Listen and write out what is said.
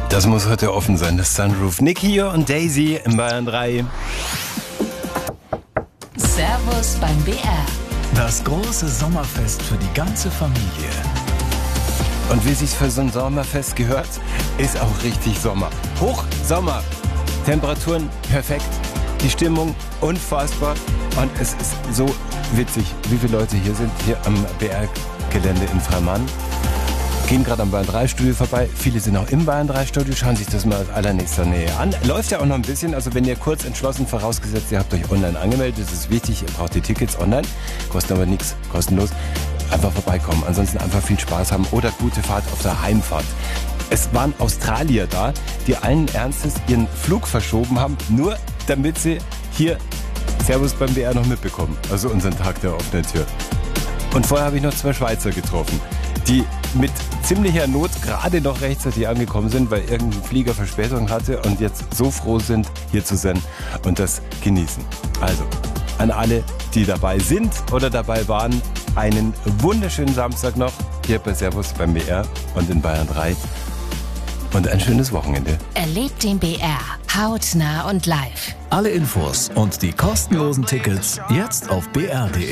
Das muss heute offen sein, das Sunroof. Nick hier und Daisy in Bayern 3. Servus beim BR. Das große Sommerfest für die ganze Familie. Und wie sich's für so ein Sommerfest gehört, ist auch richtig Sommer. Hochsommer. Temperaturen perfekt. Die Stimmung unfassbar. Und es ist so witzig, wie viele Leute hier sind, hier am BR-Gelände in Freimann. Gehen gerade am Bayern 3 Studio vorbei. Viele sind auch im Bayern 3 Studio. Schauen sich das mal aus allernächster Nähe an. Läuft ja auch noch ein bisschen. Also wenn ihr kurz entschlossen, vorausgesetzt, ihr habt euch online angemeldet, das ist wichtig. Ihr braucht die Tickets online. Kosten aber nichts, kostenlos. Einfach vorbeikommen. Ansonsten einfach viel Spaß haben oder gute Fahrt auf der Heimfahrt. Es waren Australier da, die allen Ernstes ihren Flug verschoben haben, nur damit sie hier Servus beim BR noch mitbekommen. Also unseren Tag der offenen Tür. Und vorher habe ich noch 2 Schweizer getroffen, die mit ziemlicher Not gerade noch rechtzeitig angekommen sind, weil irgendein Flieger Verspätung hatte und jetzt so froh sind, hier zu sein und das genießen. Also, an alle, die dabei sind oder dabei waren, einen wunderschönen Samstag noch hier bei Servus beim BR und in Bayern 3 und ein schönes Wochenende. Erlebt den BR hautnah und live. Alle Infos und die kostenlosen Tickets jetzt auf br.de.